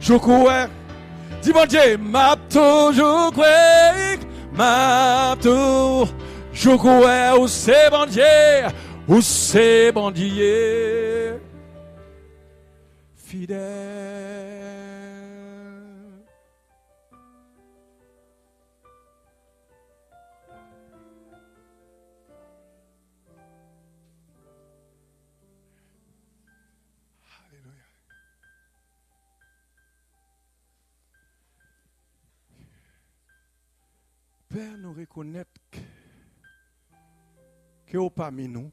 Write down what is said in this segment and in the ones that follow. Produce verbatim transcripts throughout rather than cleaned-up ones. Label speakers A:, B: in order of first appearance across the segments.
A: crois. Dis mon Dieu, m'a toujours cru, m'a toujours cru, où c'est bon Dieu, où c'est bon Dieu, fidèle. Alléluia. Père, nous reconnaître que, que vous parmi nous.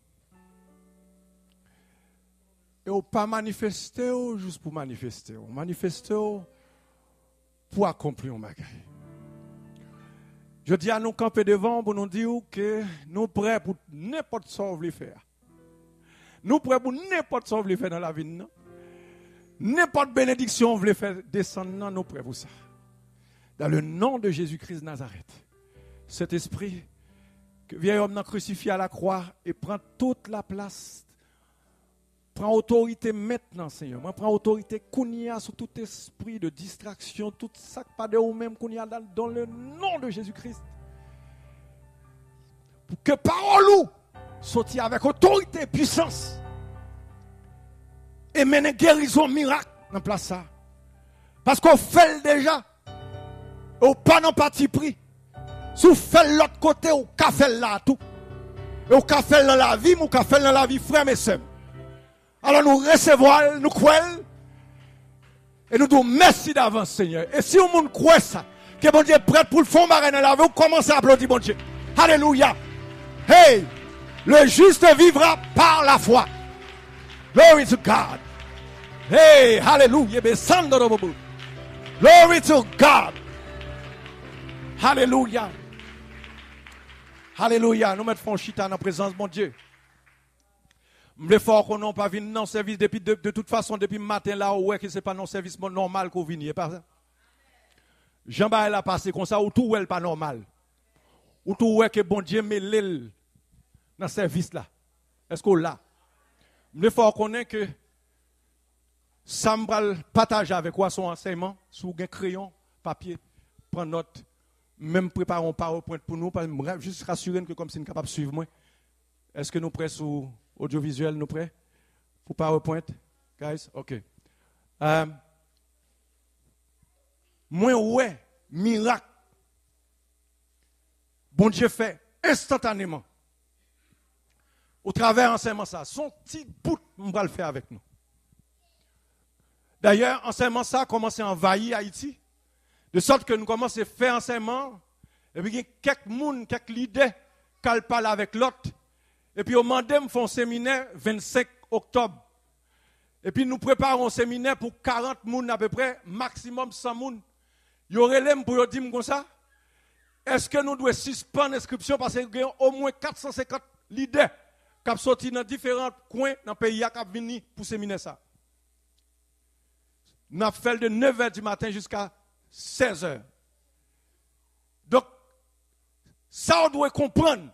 A: Et vous pas manifester juste pour manifester. Vous manifester pour accomplir un bagage. Je dis à nous camper devant pour nous dire que nous prêts pour n'importe ce que vous voulez faire. Nous prêts pour n'importe ce que vous voulez faire dans la vie. Non? N'importe bénédiction vous voulez faire descendre, non, nous prêts pour ça. Dans le nom de Jésus-Christ de Nazareth. Cet esprit que vieil homme n'a crucifié à la croix et prend toute la place. Prends autorité maintenant, Seigneur. Moi, prends autorité kounia sur tout esprit de distraction, tout ça pas de vous-même kounia dans, dans le nom de Jésus-Christ. Pour que parole ou sorti avec autorité et puissance et mener guérison miracle dans place ça. Parce qu'on fait déjà. Ou pas dans parti pris. Si vous faites l'autre côté, ou qu'a fait là tout. Et ou qu'a fait dans la vie, ou qu'a fait dans la vie, frères et sœurs. Alors nous recevons, nous croyons. Et nous disons merci d'avance, Seigneur. Et si vous croyez ça, que bon Dieu est prêt pour le fond marin dans la vie, vous commencez à applaudir bon Dieu. Alléluia. Hey, le juste vivra par la foi. Glory to God. Hey, hallelujah. Glory to God. Alléluia. Alléluia. Nous mettons chita dans la présence de mon Dieu. Je fort qu'on n'a pas vu non service depuis de, de toute façon depuis le matin là ouais que c'est pas non service normal qu'on vient pas ça. Jean-Baptiste a passé comme ça ou tout est pas normal. Ou tout est que bon Dieu met l'île dans service là. Est-ce qu'on l'a? Je fort qu'on est que ça me partage avec quoi son enseignement sous un crayon, papier, prendre note. Même préparer un PowerPoint pour nous, pour juste rassurer que comme si nous sommes capables de suivre moi. Est-ce que nous prêts sur audiovisuel, nous prêts pour PowerPoint? Guys, ok. Euh, moi, ouais, miracle. Bon Dieu fait instantanément. Au travers enseignement ça. Son petit bout, on va le faire avec nous. D'ailleurs, enseignement ça a commencé à envahir Haïti. De sorte que nous commençons à faire enseignement, et puis il y a quelques personnes, quelques leaders qui parlent avec l'autre. Et puis au Mandem, nous faisons un séminaire vingt-cinq octobre. Et puis nous préparons un séminaire pour quarante personnes à peu près, maximum cent personnes. Il y aurait l'aime pour dire comme ça. Est-ce que nous devons suspendre l'inscription parce qu'il y a au moins quatre cent cinquante leaders qui sont sortis dans différents coins dans le pays qui sont venus pour séminaire ça. Nous avons fait de neuf heures du matin jusqu'à seize heures. Donc, ça on doit comprendre.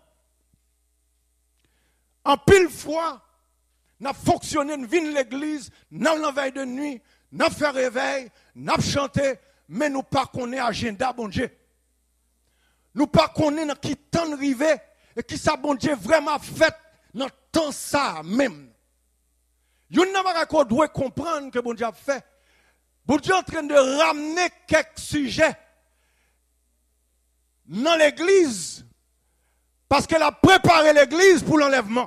A: En pile fois, nous avons fonctionné, nous venons à l'église, nous avons la veille de nuit, nous avons fait réveil, nous avons chanté, mais nous ne pas connaître agenda, bon Dieu. Nous ne pas connaître qui temps de river et qui ça, bon Dieu, vraiment fait dans le temps ça même. Nous ne doit comprendre que bon Dieu a fait. Bon Dieu est en train de ramener quelques sujets dans l'église parce qu'elle a préparé l'église pour l'enlèvement.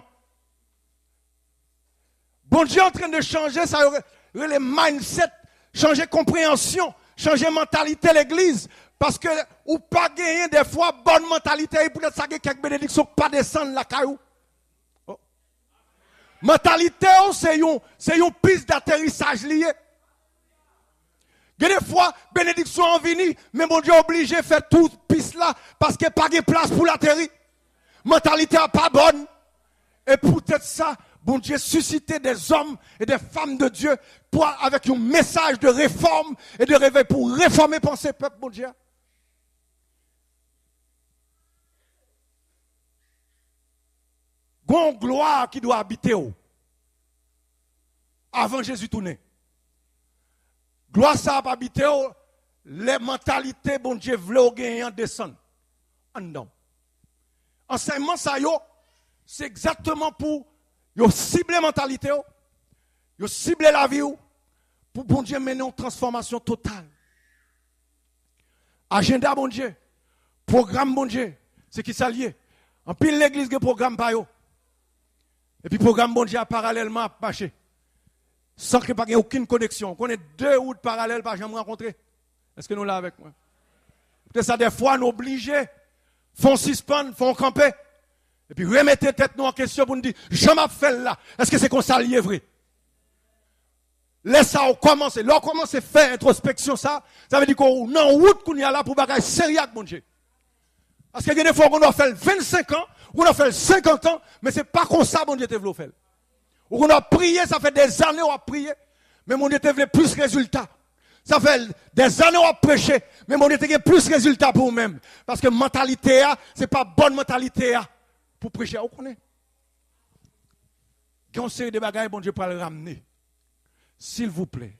A: Bon Dieu est en train de changer ça, le mindset, changer compréhension, changer mentalité l'église parce que ou pas gagner des fois bonne mentalité et peut-être ça quelques bénédictions pas descendre la caillou. Oh. Mentalité c'est une c'est une piste d'atterrissage liée. Des fois, bénédiction en vini, mais mon Dieu est obligé de faire toute piste là parce qu'il n'y a pas de place pour l'atterrir. Mentalité n'est pas bonne. Et peut-être ça, bon Dieu susciter des hommes et des femmes de Dieu pour, avec un message de réforme et de réveil pour réformer penser peuple, mon Dieu. Gon gloire qui doit habiter où? Avant Jésus tourner. Gloire ça pas habiter les mentalités bon Dieu veut gagner descendre. Non. Enseignement ça yo, c'est exactement pour yo cibler mentalité yo, yo cibler la vie yo, pour bon Dieu mener une transformation totale. Agenda bon Dieu, programme bon Dieu, c'est qui ça lié. En pile l'église de programme pas yo. Et puis programme bon Dieu parallèlement à marcher. Sans que pas aucune connexion. On est deux routes parallèles pas jamais rencontrer. Est-ce que nous là avec moi? Peut-être ça des fois nous obligés font suspendre, font camper. Et puis remettez tête nous en question pour nous dire, je m'ai fait là. Est-ce que c'est comme ça lié vrai? Laisse ça commencer. Là, on commence à faire introspection, ça. Ça veut dire qu'on est en route qu'on y a là pour bagaille sérieux avec mon Dieu. Parce qu'il y a des fois qu'on doit faire vingt-cinq ans, ou on doit faire cinquante ans, mais c'est pas comme ça mon Dieu te veut faire. Ou qu'on a prié, ça fait des années on a prié, mais mon Dieu te veut plus de résultats. Ça fait des années on a prêché, mais mon Dieu te veut plus de résultats pour vous-même. Parce que mentalité, c'est pas bonne mentalité pour prêcher. Vous connaissez? Il y a une série de bagailles, bon Dieu peut le ramener. S'il vous plaît,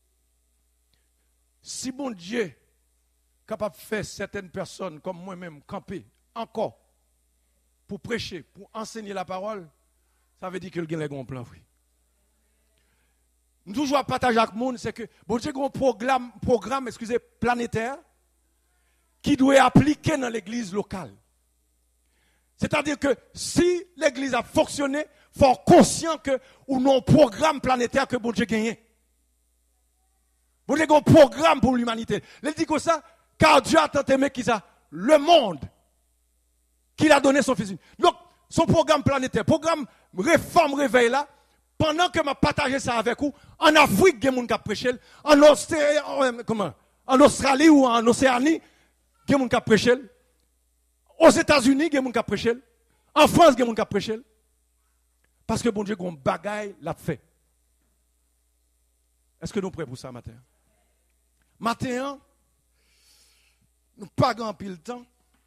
A: si bon Dieu est capable de faire certaines personnes comme moi-même camper encore pour prêcher, pour enseigner la parole, ça veut dire qu'il y a un plan. Oui. Nous toujours partager avec le monde, c'est que bon Dieu a un programme, programme excusez, planétaire qui doit appliquer dans l'église locale. C'est-à-dire que si l'église a fonctionné, il faut être conscient que ou non programme planétaire que bon Dieu a gagné. Bon Dieu a un programme pour l'humanité. Il dit que ça, car Dieu a tant aimé qu'il a le monde qu'il a donné son fils. Donc, son programme planétaire, programme réforme réveil là, pendant que je partage ça avec vous, en Afrique, il y a des gens qui prêchent, en Australie, comment? En Australie ou en Océanie, il y a des gens qui prêchent. Aux États-Unis, il y a des gens qui prêchent. En France, il y a des gens qui prêchent. Parce que bon Dieu, un bagaille l'a fait. Est-ce que nous sommes prêts pour ça, matin? Matin, nous pas grand pile temps.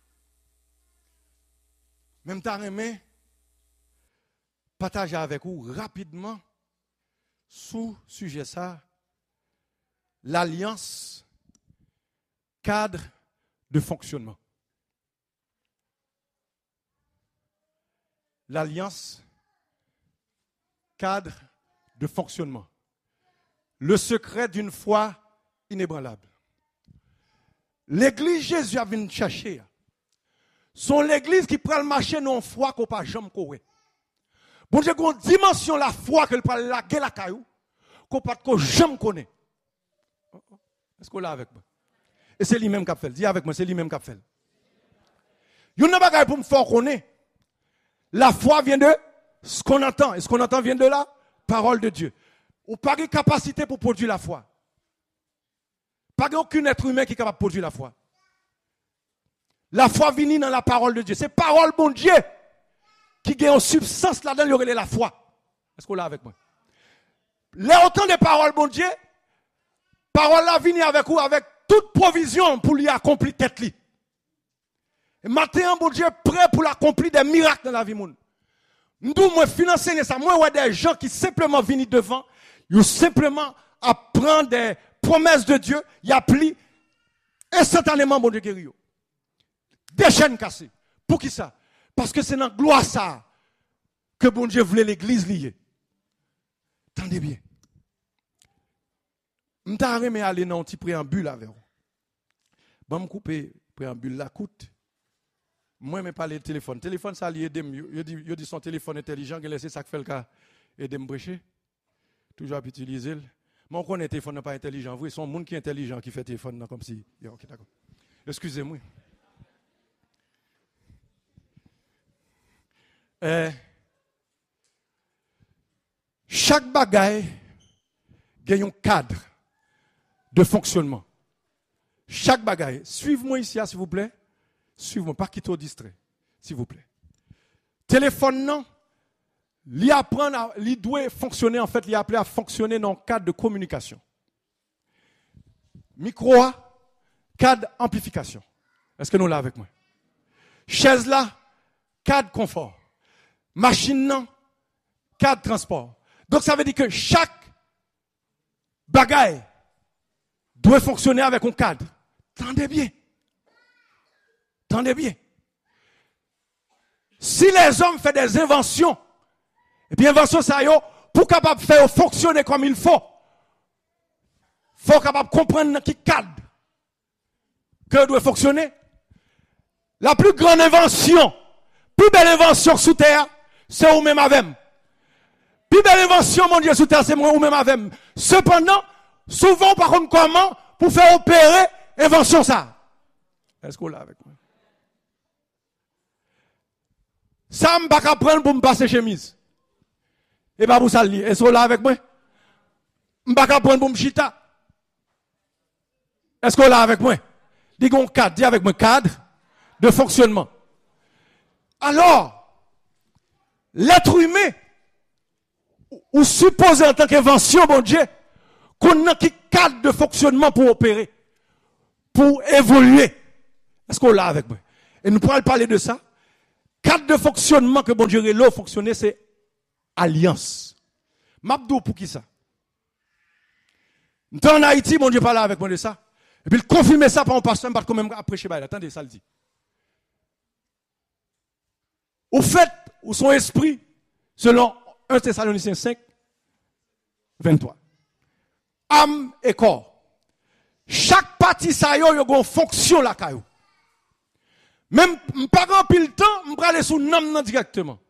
A: Même temps, aimé, partager avec vous rapidement sous sujet ça, l'alliance cadre de fonctionnement. L'alliance cadre de fonctionnement. Le secret d'une foi inébranlable. L'église Jésus a venu chercher. Sont l'église qui prend le marché non foi qu'on pas jamais courir. Bon Dieu, une dimension la foi qu'elle prend la gueule la caillou qu'on pas qu'on jamais connaît. Est-ce qu'on l'a avec moi? Et c'est lui-même qui a fait. Dis avec moi, c'est lui-même qui a fait. Il y a une bagaille pour me faire connaître. La foi vient de ce qu'on entend. Et ce qu'on entend vient de la parole de Dieu. Ou pas de capacité pour produire la foi. Pas aucun être humain qui est capable de produire la foi. La foi vient dans la parole de Dieu. C'est parole bon Dieu qui gagne en substance là-dedans, il y aurait la foi. Est-ce qu'on l'a avec moi? Les autant de paroles bon Dieu, parole là vient avec vous avec toute provision pour lui accomplir tête li. Et maintenant bon Dieu prêt pour l'accomplir des miracles dans la vie monde. Nous moi financer ça, moi ouais des gens qui simplement viennent devant, ils simplement apprendre des promesses de Dieu, ils appliquent instantanément bon Dieu guéri. Des chaînes cassées. Pour qui ça? Parce que c'est dans la gloire ça que bon Dieu voulait l'église liée. Tendez bien. Je vais aller dans un petit préambule avec vous. Bon, je vais couper préambule la coûte. Moi, je ne parle de téléphone. Le téléphone, ça lié de Je dis, je dis son téléphone intelligent, que c'est ça qui fait le cas et de me prêcher. Toujours à utiliser. Moi, on connaît le téléphone n'est pas intelligent. Vous, c'est un monde qui est intelligent qui fait téléphone comme si. Ok, d'accord. Excusez-moi. Euh, chaque bagaille gagne un cadre de fonctionnement. Chaque bagaille. Suivez-moi ici, s'il vous plaît. Suivez-moi, pas quitter au distrait, s'il vous plaît. Téléphone, non. L'y apprendre, l'y doit fonctionner, en fait, l'y appelé à fonctionner dans le cadre de communication. Micro, cadre amplification. Est-ce que nous l'avons avec moi? Chaise là, cadre confort. Machine non, cadre transport. Donc ça veut dire que chaque bagaille doit fonctionner avec un cadre. Tendez bien. Tendez bien. Si les hommes font des inventions, et puis invention ça yo, pour capable faire fonctionner comme il faut, faut capable comprendre dans quel cadre que doit fonctionner. La plus grande invention, plus belle invention sous terre, c'est vous même avec. Plus belle invention, mon Dieu, sous terre, c'est moi ou même avec. Cependant, souvent, par contre, comment pour faire opérer invention ça? Est-ce qu'on l'a avec moi? Ça, je ne vais pas prendre pour me passer chemise. Et pas pour ça, est-ce qu'on l'a avec moi? Je ne vais pas prendre pour me chita. Est-ce qu'on l'a avec moi? Dis un cadre, dis avec moi, cadre de fonctionnement. Alors, l'être humain, ou supposé en tant qu'invention, mon Dieu, qu'on a un cadre de fonctionnement pour opérer, pour évoluer. Est-ce qu'on l'a avec moi? Et nous pourrons parler de ça. Cadre de fonctionnement que bon Dieu a fonctionner, c'est alliance. Mabdou pour qui ça? Nous sommes en Haïti, mon Dieu parle avec moi de ça. Et puis il confirme ça par un pasteur, pas quand même après chez Baïla. Attendez, ça le dit. Au fait, ou son esprit, selon un Thessaloniciens cinq, vingt-trois. Âme et corps. Chaque partie ça yo yo gon fonction la caillou. Même pas grand pile temps, m'pa aller sous nam nan directement.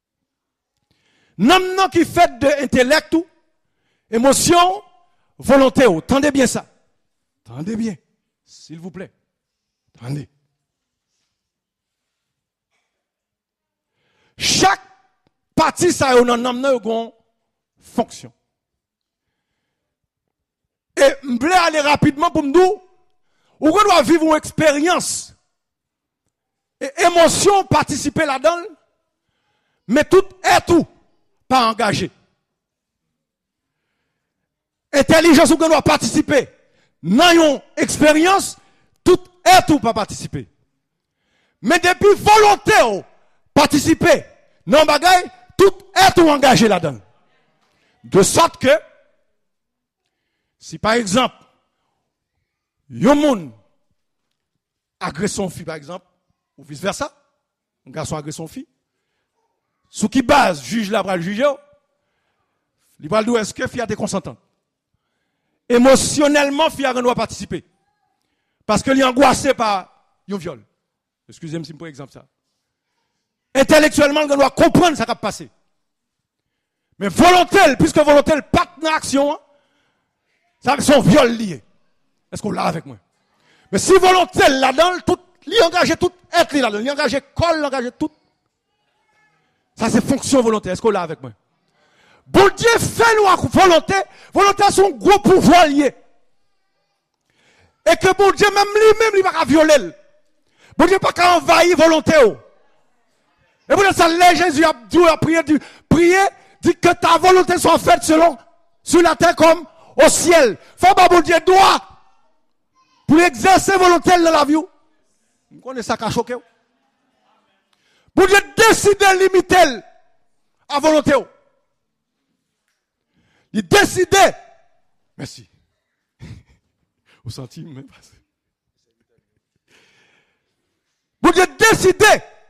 A: Nam nan qui fait de intellect ou émotion, volonté ou. Tendez bien ça. Tendez bien, s'il vous plaît. Tendez. Chaque partie ça yo nan nam nan yo gon fonction. Et m'blé aller rapidement pour me dire, ou qu'on doit vivre une expérience et émotion participer là-dedans, mais tout est tout pas engagé. Intelligence ou qu'on doit participer dans une expérience, tout est tout pas participer. Mais depuis volonté ou participer dans bagaille, tout est tout engagé là-dedans. De sorte que si par exemple, yon moun agresse son fille par exemple, ou vice versa, un garçon agresse son fille, sous qui base, juge la pral juger, il va dire est-ce que fille a été consentante. Émotionnellement, fille a doit participer. Parce que est angoissé par un viol. Excusez-moi si je prends exemple ça. Intellectuellement, elle doit comprendre ce qui a passé. Mais volontaire, puisque volontaire, pas dans l'action, ça c'est son viol lié. Est-ce qu'on l'a avec moi? Mais si volontaire là-dedans, tout, il engage tout être là-dedans, il engage col, il engage tout. Ça c'est fonction volontaire. Est-ce qu'on l'a avec moi? Bon Dieu fait nous volonté, volonté c'est un gros pouvoir lié. Et que bon Dieu même lui-même il va pas violer. Bon Dieu pas qu'à envahir volonté. Et pour ça, là, Jésus a dit, a prié, dit, prier, dit que ta volonté soit faite selon, sur la terre comme au ciel. Faut pas bon Dieu droit pour exercer volonté dans la vie. Vous connaissez ça qui a choqué. Bon Dieu décide de limiter à volonté. Il décide. Merci. Vous sentez même pas. Bon Dieu décide.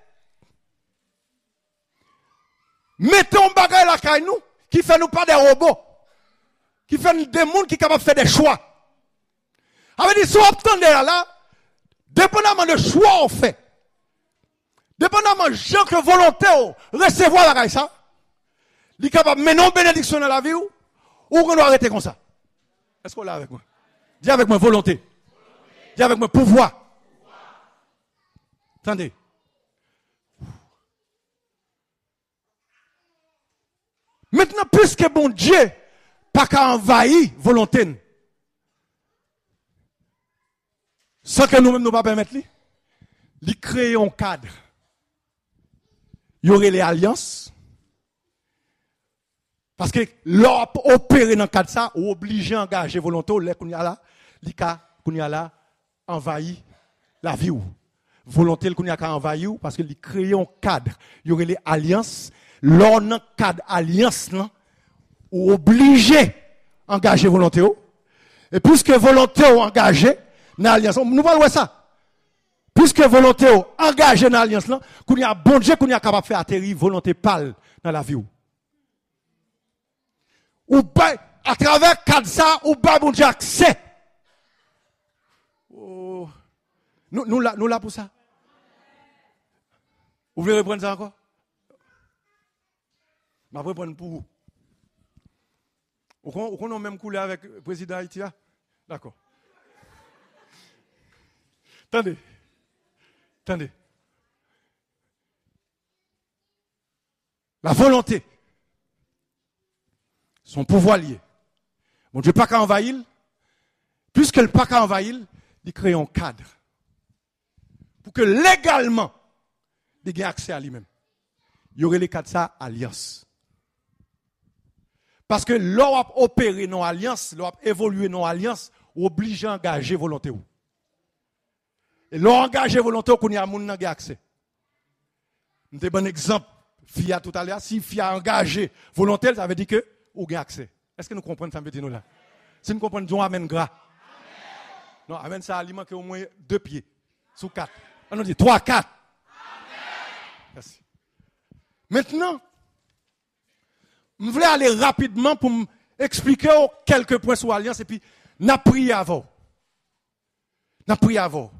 A: Mettons un bagage la caille nous, qui fait nous pas des robots, qui fait nous des gens qui sont capables de faire des choix. Avec dit, si on obtient là, dépendamment de choix on fait, dépendamment de gens que volonté recevoir la caille ça, il est capable de mener une bénédiction dans la vie ou, ou on doit arrêter comme ça. Est-ce qu'on l'a avec moi? Dis avec moi volonté. Dis avec moi pouvoir. Attendez. Maintenant, puisque bon Dieu pas qu'à envahir volonté, sans que nous-mêmes nous pas permettre, il crée un cadre. Il y aurait les alliances. Parce que l'opérer dans le cadre ça, ou obligé à engager volonté, les qu'on y a là, les cas qu'on y a là, envahir la vie ou. Volonté qu'on y a qu'à envahir parce qu'il crée un cadre. Il y aurait les alliances. Lors d'un cadre alliance, ou obligé à engager volonté, Et puisque volonté ou engagé dans l'alliance, nous parlons de ça. Puisque volonté ou engagé dans l'alliance, qu'on y a bon Dieu, qu'on y a capable de faire atterrir volonté pâle dans la vie. Ou pas, à travers cadre ça, ou pas bon Dieu accès. Oh. Nous, nous là, nous là pour ça. Vous voulez reprendre ça encore? Je vais reprendre pour vous. Vous connaissez même coulé avec le président Haïti? D'accord. Attendez. Attendez. La volonté. Son pouvoir lié. Bon Dieu, pas qu'à envahir. Puisque le pas qu'à envahir, il crée un cadre. Pour que légalement, il ait accès à lui-même. Il y aurait les cadres ça, alliance. Parce que l'on a opéré nos alliances, l'on a évolué nos alliances, obligé à engager volonté. Et l'on engagé volonté, qu'on y a moun n'a accès. Un bon exemple, F I A tout à l'heure, si F I A engagé volonté, ça veut dire que ou a accès. Est-ce que nous comprenons ça veut dire nous là? Si nous comprenons, nous amène gras. Non, amène ça aliment que au moins deux pieds, sous quatre. On nous dit trois, quatre. Merci. Maintenant, je voulais aller rapidement pour m'expliquer quelques points sur l'alliance et puis n'a prié avant. N'a prié avant.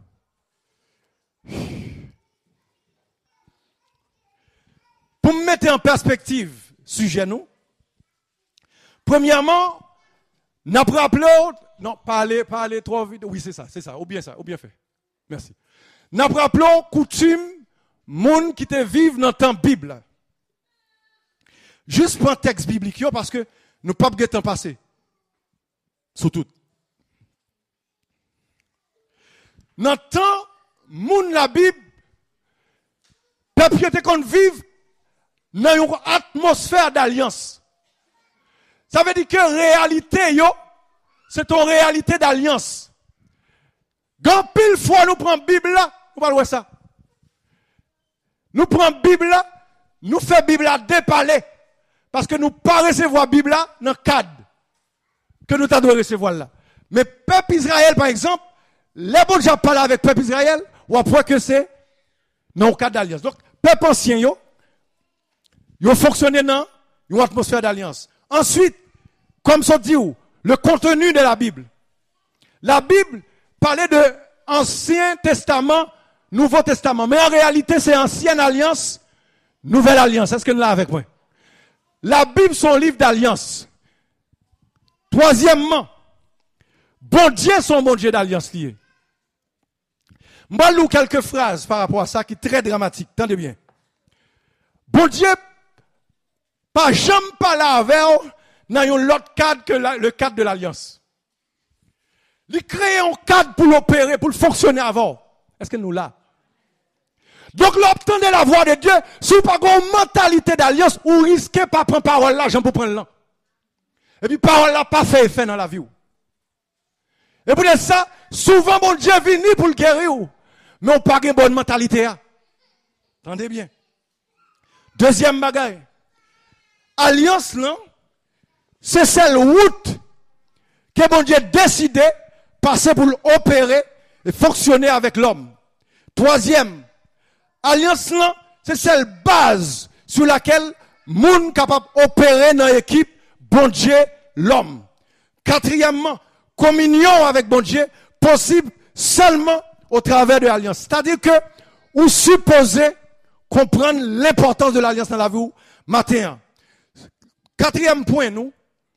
A: Pour me mettre en perspective, sujet nous. Premièrement, n'a pas rappelé, non, pas aller, pas aller trop vite. Oui, c'est ça, c'est ça, ou bien ça, ou bien fait. Merci. N'a pas rappelé coutume, monde qui te vivent dans le temps Bible. Juste pour un texte biblique, parce que nous ne pouvons pas temps passé. Surtout. Dans le temps, monde la Bible, peuple qui qu'on vive dans une atmosphère d'alliance. Ça veut dire que réalité, yo, c'est une réalité d'alliance. Quand pile fois nous prenons la Bible là, nous parlons de ça. Nous prenons la Bible là, nous faisons la Bible là dépaler. Parce que nous ne pas recevoir la Bible là dans le cadre que nous devons recevoir là. Mais peuple Israël, par exemple, les bons gens parlent avec peuple Israël, ou après que c'est dans le cadre d'alliance. Donc, peuple ancien, yo, yo fonctionné dans une atmosphère d'alliance. Ensuite, comme ça dit, le contenu de la Bible. La Bible parlait de Ancien Testament, Nouveau Testament. Mais en réalité, c'est Ancienne Alliance, Nouvelle Alliance. Est-ce que nous l'avons avec moi? La Bible, c'est un livre d'alliance. Troisièmement, bon Dieu, son bon Dieu d'alliance lié. Je vais lire quelques phrases par rapport à ça qui est très dramatique. Tendez bien. Bon Dieu, pas jamais parler avec dans un autre cadre que la, le cadre de l'alliance. Il crée un cadre pour l'opérer, pour le fonctionner avant. Est-ce que nous là? Donc, l'obtenir la voix de Dieu, si vous n'avez pas une mentalité d'alliance, vous risquez pas prendre parole là, j'en peux prendre là. Et puis, parole là, pas fait effet dans la vie. Et pour ça, souvent, mon Dieu vient pour le guérir, mais on n'a pas une bonne mentalité. Attendez bien. Deuxième bagaille. Alliance, non? C'est celle route que mon Dieu a décidé passer pour l'opérer et fonctionner avec l'homme. Troisième. Alliance, non? C'est celle base sur laquelle monde capable d'opérer dans l'équipe, bon Dieu, l'homme. Quatrièmement, communion avec bon Dieu, possible seulement au travers de l'alliance. C'est-à-dire que, vous supposez comprendre l'importance de l'alliance dans la vie matin. Quatrième point, nous,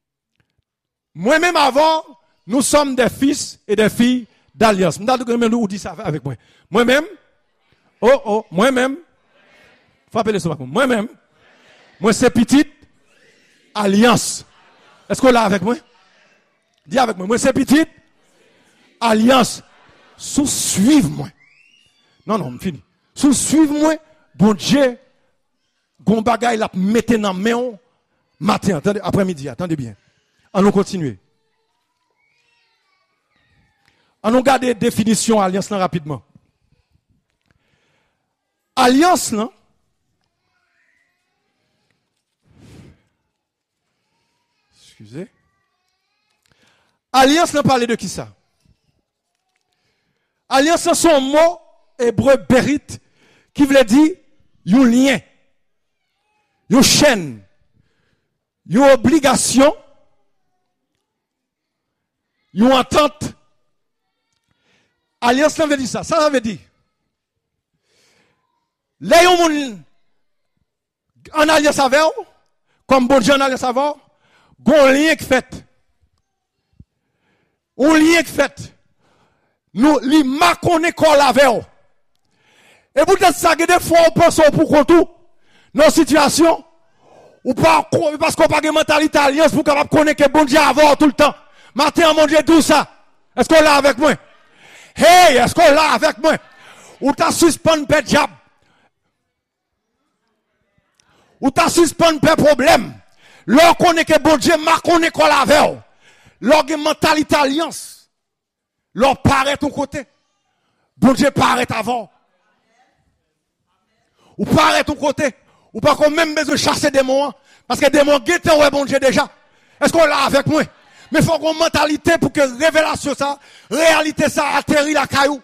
A: moi-même avant, nous sommes des fils et des filles d'alliance. Vous dites ça avec moi. Moi-même, oh, oh, moi-même, frappez les soins. Moi-même, moi c'est petite alliance. Est-ce qu'on l'a avec moi? Dis avec moi, moi c'est petite alliance. Sous suivre moi. Non, non, fini. Sous suivre moi, bon Dieu, gon bagay la mette dans main matin, attendez, après-midi, attendez bien. Allons continuer. Allons garder définition alliance là rapidement. Alliance là, excusez. Alliance n'a parlé de qui ça? Alliance c'est son mot hébreu berit qui veut dire un lien, une chaîne, une obligation, une entente. Alliance ça veut dire ça. Ça veut dire les gens en alliance avec eux, comme bon Dieu en alliance avec eux, un lien qui fait. Un lien qui fait. Nous, les marquons école avec eux. Et pour ça, des fois, on pense pour qu'on tout, nos situations, ou pas, parce qu'on n'a pas de mentalité alliance pour qu'on connaisse que bon Dieu avant tout le temps. Matin, mon Dieu, tout ça. Est-ce qu'on l'a avec moi? Hey, est-ce qu'on l'a avec moi? Ou t'as suspendu per diable? Ou t'as suspendu per problème? Lorsqu'on connaît que bon Dieu, marquons école avec eux. Lorsqu'on mentalité alliance, leur paraît ton côté. Bon Dieu paraît avant. Ou paraît ton côté. Ou pas qu'on même besoin de chasser des démons. Parce que des démons guettent ouais bon Dieu déjà. Est-ce qu'on l'a avec moi? Mais il faut qu'on ait une mentalité pour que révélation ça, réalité ça atterrit la caillou.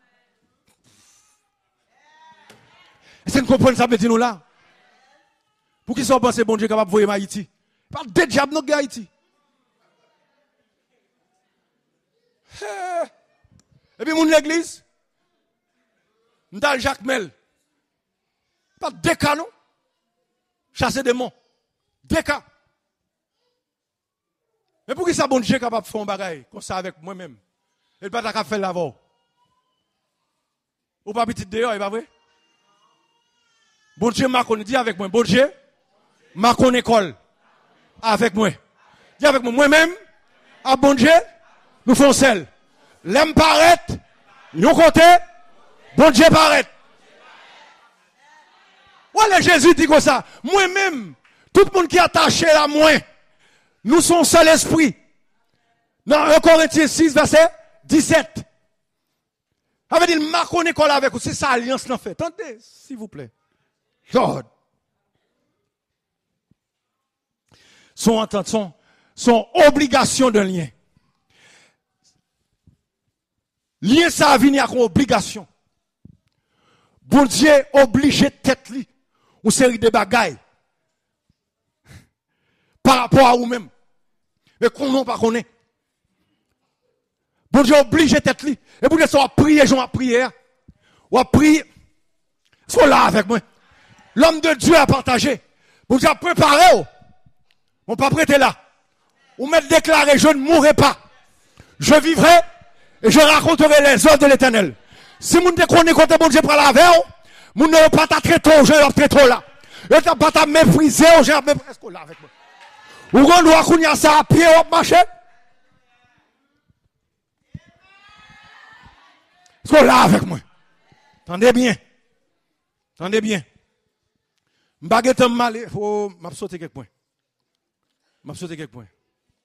A: Est-ce que vous comprenez ça, mettez-nous là? Pour qui sont pensés bon Dieu capable de voir Haïti? Pas de diable dans Haïti. Et puis, mon l'église, dans Jacques Mel, pas deux cas, non? Chasser des démons. Deux cas. Mais pour qui ça, bon Dieu, capable de faire un bagage comme ça avec moi-même? Et pas capable de faire l'avant. Ou pas petit dehors, il pas vrai? Bon Dieu, m'a connu, dis avec moi. Bon Dieu, m'a connu école. Avec moi. Dis avec moi. Moi-même, à bon Dieu, nous faisons celle. L'aime paraît, nous côté, bon Dieu paraît. Voilà, Jésus dit comme ça. Moi-même, tout le monde qui est attaché à moi, nous sommes seul esprit. Dans un Corinthiens six, verset dix-sept. Ça veut dire, marquons école avec vous. C'est ça, alliance l'en fait. Attendez, s'il vous plaît. God. Son entente, son, son obligation d'un lien. Lien ça a venu avec une obligation. Bon Dieu obligé tête li une série de bagailles par rapport à vous-même. Mais qu'on n'a pas connaît. Bon Dieu obligé tête li. Et pour que ça prier, j'en prière. Ou à prier. Sois là avec moi. L'homme de Dieu a partagé. Bon Dieu a préparé. On pas prêter là. Ou mettre déclaré, je ne mourrai pas. Je vivrai. Et je raconterai les œuvres de l'Éternel. Si vous ne connaissez pas bon Dieu pour la veille, vous ne pas très tôt, je très trop là. Vous ne pas ta mépriser, je vais presque là avec moi. Vous doit connaître ça à pied au marché. Est-ce que là avec moi? Attendez bien. Attendez bien. M'baguette mal, faut m'absorber quelques points. M'absorber quelques points.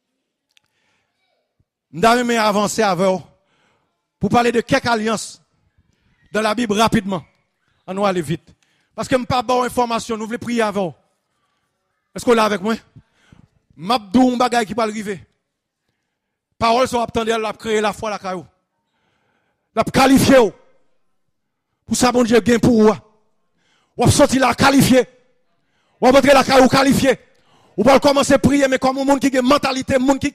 A: M'dame avancer avec vous. Pour parler de quelques alliances dans la Bible rapidement. On va aller vite. Parce que je ne pas bonne information, nous voulons prier avant. Est-ce qu'on est là avec moi? M'abdou un bagay qui va arriver. Parole sont attendue, elle a créé la foi la caillou. La qualifié. Pour ça, bon Dieu, gain pour vous. On va sortir la qualifié. On va entrer la caillou qualifié. On va commencer à prier, mais comme un monde qui a une mentalité, un monde qui.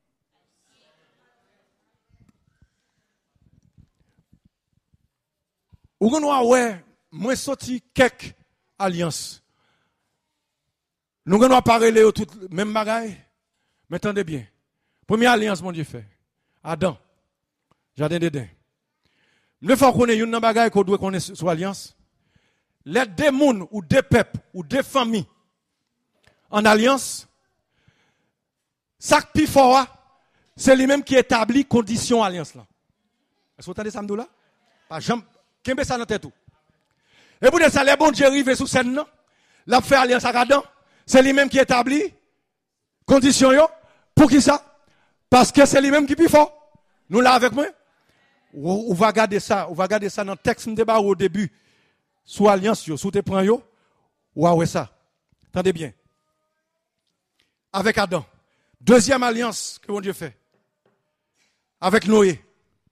A: Ou nous ouais, moi sorti quelques alliances. Nous allons parler de tout même bagaille. Mais attendez bien. Première alliance mon Dieu fait. Adam. Jardin d'Éden. Nous faut connaître une bagaille qu'on doit connaître sur alliance. Les deux mondes ou deux peuples ou deux familles en alliance. Ça qui fort c'est lui-même qui établit condition alliance là. Est-ce que vous entendez ça là? Pas jamais Qu'est-ce ça dans tête tout. Et pour ça les bon Dieu arrive sous scène non. L'a fait alliance avec Adam, c'est lui-même qui établit condition yo. Pour qui ça? Parce que c'est lui-même qui plus fort. Nous là avec moi. On va garder ça, on va garder ça dans le texte de débat au début. Sous alliance yo, sous te prend yo. Ouais ça. Attendez bien. Avec Adam. Deuxième alliance que mon Dieu fait. avec Noé.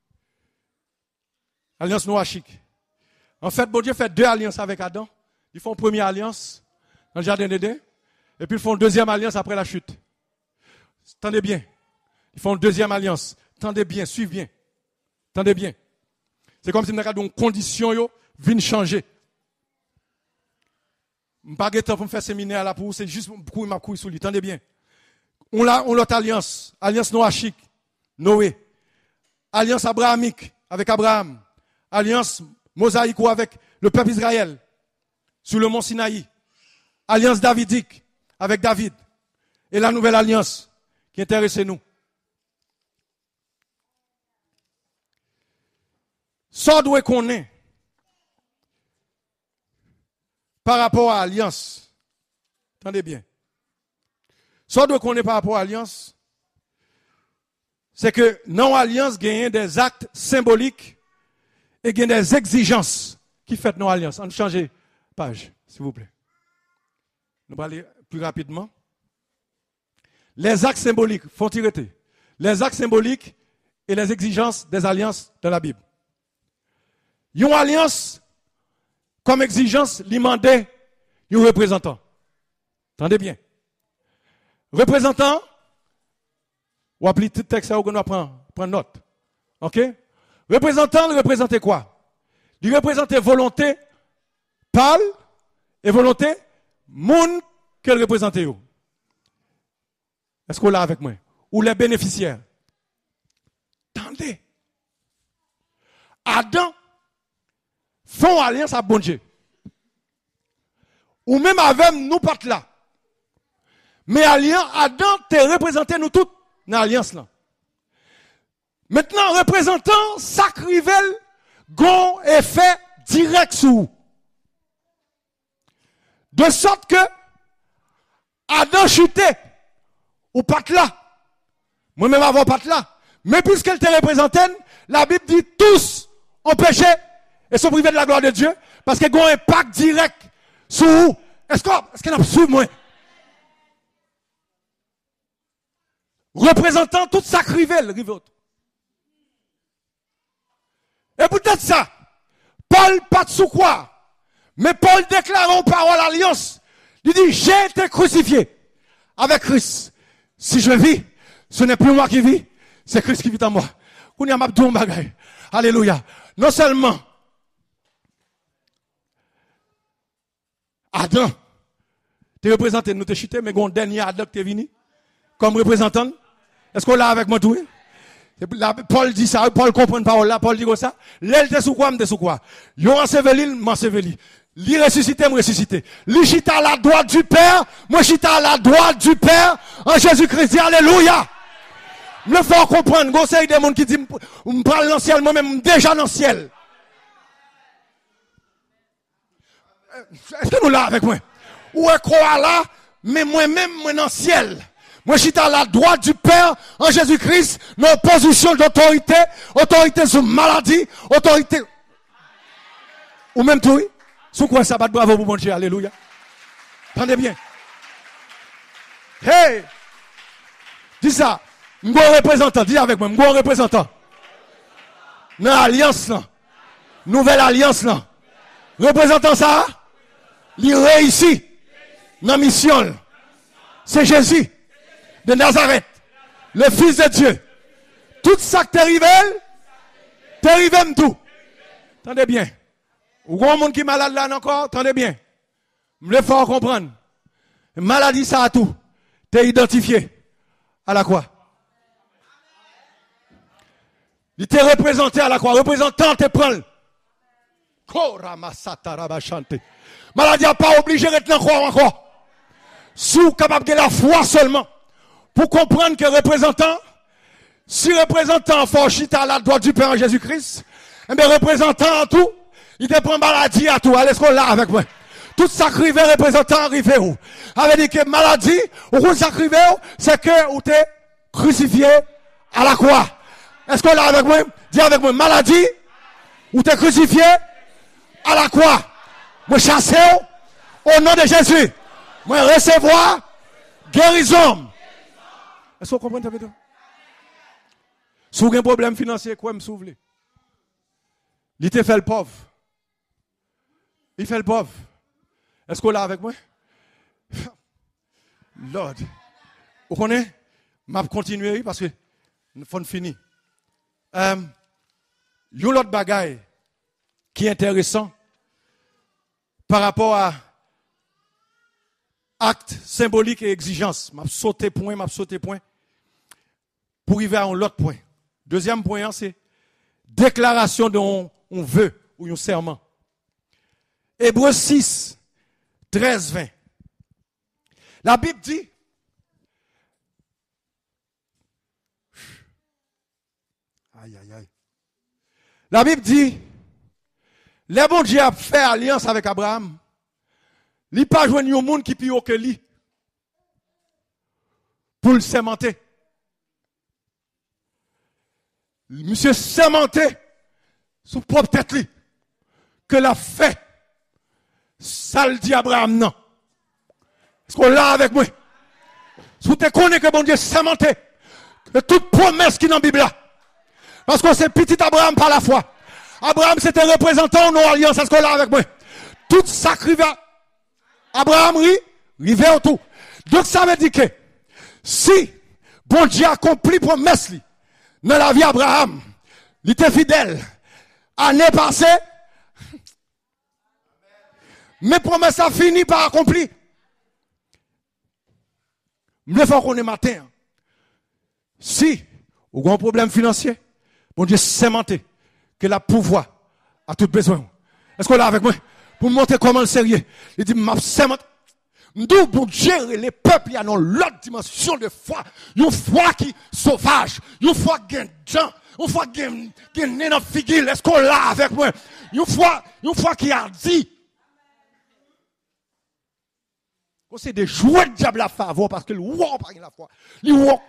A: Alliance noachique. En fait, bon Dieu fait deux alliances avec Adam. Ils font une première alliance dans le jardin d'Éden. Et puis ils font une deuxième alliance après la chute. Tendez bien. Ils font une deuxième alliance. Tendez bien, suivez bien. Tendez bien. C'est comme si nous avons une condition yo viennent changer. Je ne pas temps pour me faire séminaire là pour c'est juste pour m'a couille sous lui. Tendez bien. On a on l'autre alliance, alliance noachique, Noé. Alliance abrahamique avec Abraham. Alliance mosaïque avec le peuple Israël sur le mont Sinaï. Alliance davidique avec David. Et la nouvelle alliance qui intéresse nous. Ça doit qu'on est par rapport à l'alliance. Attendez bien. Ça doit qu'on est par rapport à l'alliance. C'est que non alliance gagne des actes symboliques et gagne des exigences qui font non alliance. On change page, s'il vous plaît. Nous allons aller plus rapidement. Les actes symboliques, faut tirer. Les actes symboliques et les exigences des alliances dans la Bible. Une alliance, comme exigence, lui demandait un représentant. Attendez bien. Représentant, ou appelez tout texte, on va prendre, prendre note. OK? Représentant, il représentait quoi? Il représentait volonté, parle, et volonté, monde qu'elle représentait. Est-ce qu'on l'a avec moi? Ou les bénéficiaires? Attendez. Adam font alliance à bon Dieu. Ou même avec nous pas là. Mais alliance, Adam te représenté nous toutes dans l'alliance là. Maintenant, représentant sacrivel, gon effet direct sur vous. De sorte que Adam chutait ou pas là. Moi-même avant pas là. Mais puisqu'elle te représentait, la Bible dit tous ont péché et sont privés de la gloire de Dieu parce qu'il y a un impact direct sur vous. Est-ce qu'on est-ce qu'on a suivi moi? Représentant toute sacrivel, rive. Et peut-être ça, Paul pas de sous quoi, mais Paul déclare en parole alliance. Il dit, j'ai été crucifié avec Christ. Si je vis, ce n'est plus moi qui vis, c'est Christ qui vit en moi. Kounia mabdou bagay. Alléluia. Non seulement Adam, tu représenté, nous te chuté, mais un dernier Adam qui est venu comme représentant. Est-ce qu'on l'a avec moi tout? Paul dit ça, Paul comprend parole là, Paul dit comme ça. L'elle te sous quoi, m'te sous quoi? Yo enseveli, m'enseveli. Li ressuscité, m'ressuscité. Li chita à la droite du Père, moi chita à la droite du Père, en Jésus-Christ. Alléluia. Le faut comprendre, conseil des gens qui disent, me parle dans le ciel, moi-même, déjà dans le ciel. Est-ce que nous là avec moi? Ou est croire là, mais moi-même, moi dans le ciel. Moi, je suis à la droite du Père en Jésus-Christ, dans position d'autorité, autorité sur maladie, autorité. Ou même tout, sous quoi ça bat bravo pour mon Dieu, alléluia. Attendez bien. Hey! Dis ça. M'go représentant, dis avec moi, m'go représentant. Dans l'alliance là. Nouvelle alliance là. Représentant ça, il réussit. Dans la mission. C'est Jésus de Nazareth, le Fils de Dieu. Tout ça que t'arrives, t'arrives tout. Attendez bien. Ou un monde qui est malade là encore, attendez bien. Je veux faire comprendre. Maladie ça a tout. T'es identifié à la croix. Il t'est représenté à la croix. Représentant te prend. Maladie n'a pas obligé d'être dans la croix encore. Si vous êtes capable de la foi seulement. Pour comprendre que représentant, si représentant forchit à la droite du Père en Jésus-Christ, eh bien représentant en tout, il te prend maladie à tout. Allez, est-ce qu'on l'a avec moi? Tout ça crivé représentant arrivé où? Avait dit que maladie, ou qu'on s'acrivé où, c'est que ou t'es crucifié à la croix. Est-ce qu'on l'a avec moi? Dis avec moi, maladie, ou t'es crucifié à la croix. Moi chasser au nom de Jésus. Moi recevoir guérison. Est-ce que vous comprenez? Si vous avez un problème financier, quoi me souffle? Il te fait le pauvre. Il fait le pauvre. Est-ce qu'on l'a avec moi? Lord. Vous connaissez? Je vais continuer parce que nous faut finir. Euh, Il y a une autre bagaille qui est intéressant par rapport à acte symbolique et exigence. Je vais sauter point, je vais sauter point pour arriver à un autre point. Deuxième point, c'est déclaration d'un vœu ou un serment. Hébreux six, treize, vingt. La Bible dit, aïe, aïe, aïe. La Bible dit, les bon Dieu a fait alliance avec Abraham. Il n'a pas joué un monde qui pille que lui pour le sémenter. Monsieur sémenté sous propre tête lui que l'a fait. Ça le dit Abraham non. Est-ce qu'on l'a avec moi? Si vous te connaissez que bon Dieu sémenté, que toute promesse qui est dans la Bible là. Parce que c'est petit Abraham par la foi. Abraham c'était représentant de nos alliances. Est-ce qu'on l'a avec moi? Tout ça rive Abraham rit, rive autour. Donc ça veut dire que si bon Dieu accomplit promesse li, dans la vie d'Abraham, il était fidèle. Année passée, mes promesses ont fini par accomplir. Mais il faut qu'on ait matin. Si, vous avez un problème financier, bon Dieu sémenté, que la pouvoir a tout besoin. Est-ce qu'on l'a avec moi? Pour montrer comment le sérieux. Il dit, m'a sémenté. Nous, pour gérer les peuples, il y a l'autre dimension de foi. Une foi qui sauvage. Une foi qui gagne gens. Une foi qui gagne dans figure. Est-ce qu'on l'a avec moi? Une foi, une foi qui a dit. C'est des jouets de diable à faveur parce que le roi pas la foi. Le roi.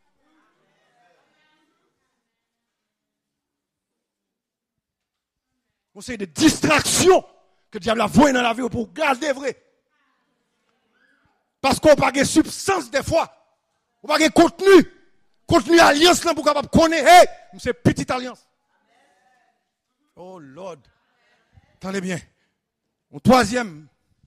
A: C'est des distractions que le diable a voué dans la vie pour garder vrai. Parce qu'on n'a pas de substance des fois. On n'a pas de contenu. Contenu alliance là pour capable connaître. Hey, c'est petite alliance. Oh Lord. Attendez bien. Au troisième.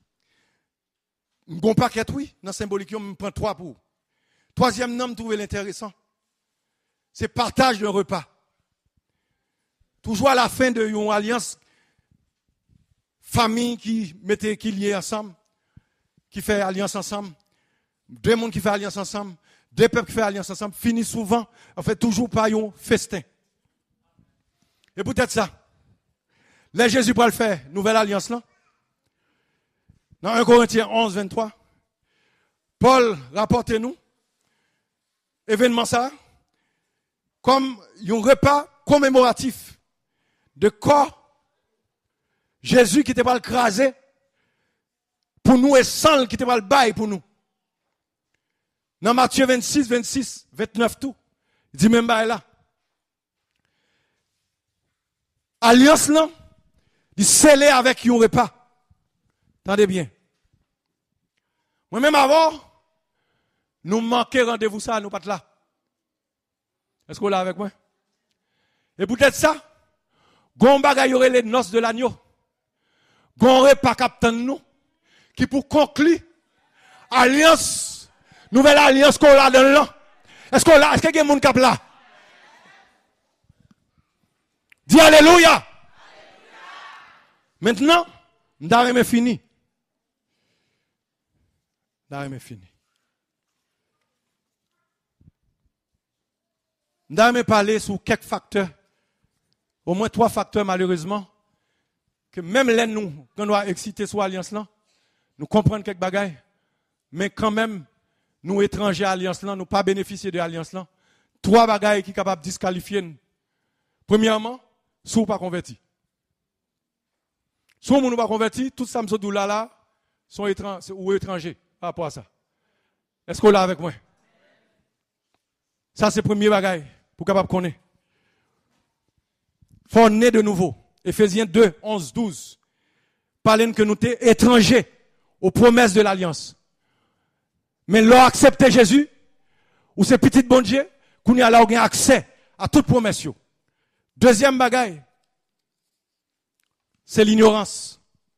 A: Un bon paquet, oui. Dans la symbolique, on prend trois pour. Troisième nom, trouver l'intéressant. C'est partage d'un repas. Toujours à la fin d'une alliance, famille qui mettait, qui liait ensemble, qui fait alliance ensemble, deux mondes qui font alliance ensemble, deux peuples qui font alliance ensemble, finit souvent, en fait, toujours par un festin. Et peut-être ça. Là, Jésus va le faire, nouvelle alliance là. Dans un Corinthiens onze, vingt-trois, Paul rapporte-nous, événement ça, comme un repas commémoratif de corps, Jésus qui était pas le craser pour nous et sang qui était pas le bail pour nous. Dans Matthieu vingt-six, vingt-six, vingt-neuf tout, il dit même bail là. Alliance là, il scellé avec un repas. Attendez bien. Moi-même avant, nous manquons rendez-vous ça, nous pas là. Est-ce qu'on l'a avec moi? Et peut-être ça, gon bagay y aurait les noces de l'agneau. Gon repas captain nous, qui pour conclure, alliance, nouvelle alliance qu'on a dans l'an. Est-ce qu'on l'a? Est-ce qu'il y a des gens qui là? Dis alléluia. Maintenant, nous avons fini. Nous avons fini. Nous avons parlé sur quelques facteurs, au moins trois facteurs malheureusement, que même les nous, quand nous avons excité sur l'alliance là, nous comprenons quelques bagailles, mais quand même, nous étrangers à l'alliance là, nous pas bénéficier de l'alliance là. Trois bagailles qui sont capables de disqualifier nous. Premièrement, si vous pas converti. Si vous ne pas converti, tout ça, me là, là, sont étrangers ou étrangers par rapport à ça. Est-ce qu'on l'a avec moi? Ça, c'est le premier bagaille pour capable connaître. Faut naître de nouveau. Éphésiens deux, onze, douze. Parlent que nous sommes étrangers aux promesses de l'alliance. Mais leur accepter Jésus, ou ces petites bon Dieu, qu'on y a là, on a accès à toute promesse. Deuxième bagaille, c'est l'ignorance.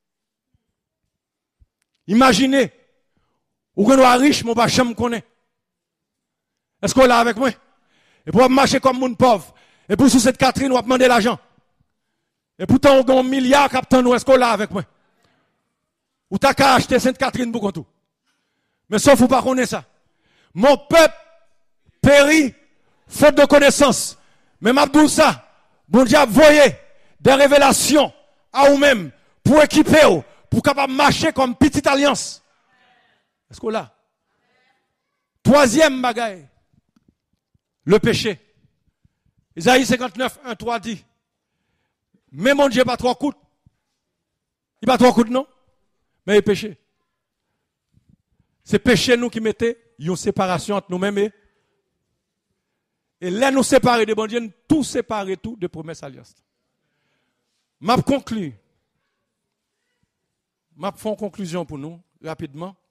A: Imaginez, ou que nous sommes riches, mon pas jamais connaît. Est-ce qu'on est là avec moi? Et pour marcher comme mon pauvre, et pour sous cette Catherine, on va demander l'argent. Et pourtant, on a un milliard captain nous, est-ce qu'on est là avec moi? Ou t'as qu'à acheter Sainte Catherine pour tout. Mais sauf vous pas connaître ça. Mon peuple périt, faute de connaissance. Mais m'abdou ça, bon Dieu, voyez des révélations à vous-même pour équiper vous, pour capable marcher comme petite alliance. Est-ce qu'on là? Troisième bagaille, le péché. Isaïe cinquante-neuf, un, trois dit, mais mon Dieu pas trois coups. Il pas trois coups, non? Mais il péché. C'est péché nous qui mettez une séparation entre nous-mêmes et et là nous séparer de bon Dieu, tout séparer tout de promesse alliance. M'a conclu. M'a fait une conclusion pour nous rapidement.